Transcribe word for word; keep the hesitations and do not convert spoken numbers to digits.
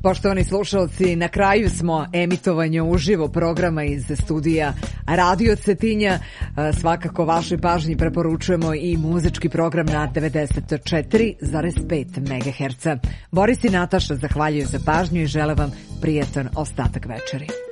Poštovani slušalci, na kraju smo emitovanja uživo programa iz studija Radio Cetinja. Svakako vašoj pažnji preporučujemo i muzički program na devedeset četiri zarez pet megaherca. Boris i Nataša zahvaljuju za pažnju i žele vam prijatan ostatak večeri.